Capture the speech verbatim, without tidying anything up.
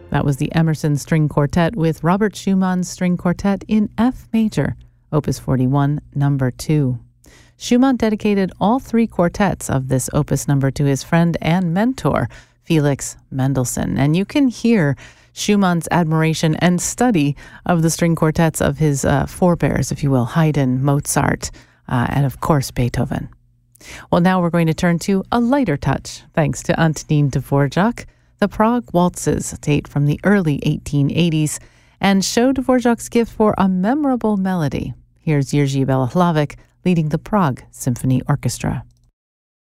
That was the Emerson String Quartet with Robert Schumann's String Quartet in F major, Opus forty-one, number two. Schumann dedicated all three quartets of this opus number to his friend and mentor, Felix Mendelssohn. And you can hear Schumann's admiration and study of the string quartets of his uh, forebears, if you will, Haydn, Mozart, uh, and of course Beethoven. Well, now we're going to turn to a lighter touch, thanks to Antonin Dvorak. The Prague Waltzes date from the early eighteen eighties and show Dvorak's gift for a memorable melody. Here's Jiří Bělohlavek leading the Prague Symphony Orchestra.